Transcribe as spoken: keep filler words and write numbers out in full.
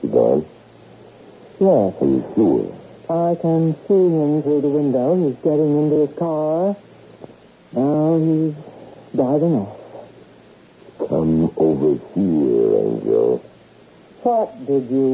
he gone? Yes. Are you sure? I can see him through the window. He's getting into his car. Now he's driving off. Come over here, Angel. What did you